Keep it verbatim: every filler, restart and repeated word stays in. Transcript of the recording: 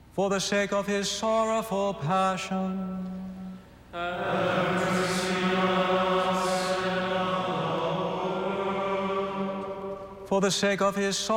For the sake of his sorrowful passion, Have mercy on us and on the world. for the sake of his